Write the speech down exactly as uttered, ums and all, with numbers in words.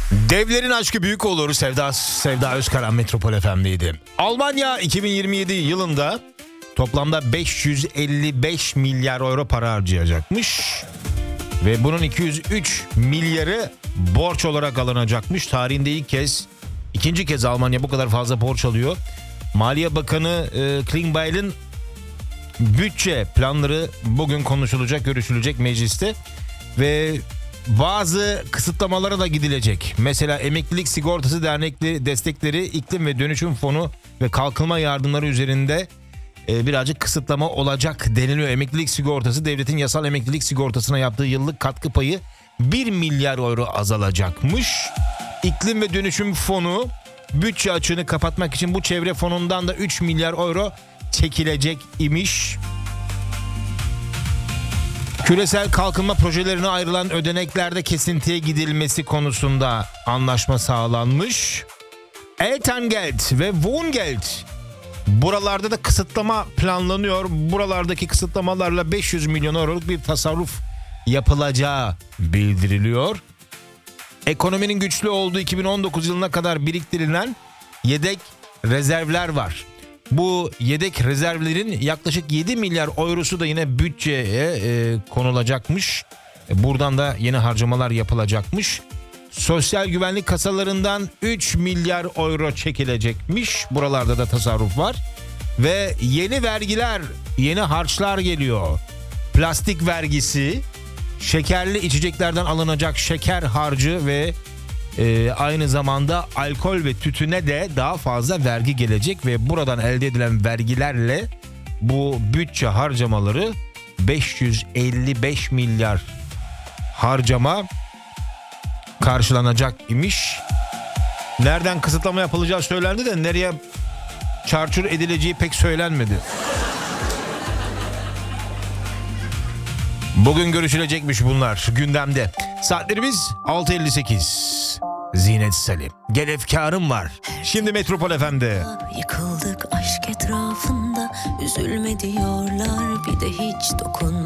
Devlerin aşkı büyük olur. Sevda, Sevda Özkaran Metropol F M'deydi. Almanya iki bin yirmi yedi yılında toplamda beş yüz elli beş milyar euro para harcayacakmış. Ve bunun iki yüz üç milyarı borç olarak alınacakmış. Tarihinde ilk kez, ikinci kez Almanya bu kadar fazla borç alıyor. Maliye Bakanı e, Klingbeil'in bütçe planları bugün konuşulacak, görüşülecek mecliste. Ve bazı kısıtlamalara da gidilecek. Mesela emeklilik sigortası dernekleri destekleri, iklim ve dönüşüm fonu ve kalkınma yardımları üzerinde e, birazcık kısıtlama olacak deniliyor. Emeklilik sigortası, devletin yasal emeklilik sigortasına yaptığı yıllık katkı payı bir milyar euro azalacakmış. İklim ve dönüşüm fonu bütçe açığını kapatmak için bu çevre fonundan da üç milyar euro çekilecek imiş. Küresel kalkınma projelerine ayrılan ödeneklerde kesintiye gidilmesi konusunda anlaşma sağlanmış. Elterngeld ve Wohngeld, buralarda da kısıtlama planlanıyor. Buralardaki kısıtlamalarla beş yüz milyon euroluk bir tasarruf yapılacağı bildiriliyor. Ekonominin güçlü olduğu iki bin on dokuz yılına kadar biriktirilen yedek rezervler var. Bu yedek rezervlerin yaklaşık yedi milyar eurosu da yine bütçeye e, konulacakmış. Buradan da yeni harcamalar yapılacakmış. Sosyal güvenlik kasalarından üç milyar euro çekilecekmiş. Buralarda da tasarruf var. Ve yeni vergiler, yeni harçlar geliyor. Plastik vergisi, şekerli içeceklerden alınacak şeker harcı ve Ee, aynı zamanda alkol ve tütüne de daha fazla vergi gelecek ve buradan elde edilen vergilerle bu bütçe harcamaları beş yüz elli beş milyar harcama karşılanacak imiş. Nereden kısıtlama yapılacağı söylendi de nereye çarçur edileceği pek söylenmedi. Bugün görüşülecekmiş bunlar gündemde. Saatlerimiz altı elli sekiz. Zinet Salim, gel efkarım var. Şimdi Metropol F M'de. Yıkıldık aşk etrafında, üzülme diyorlar, bir de hiç dokun.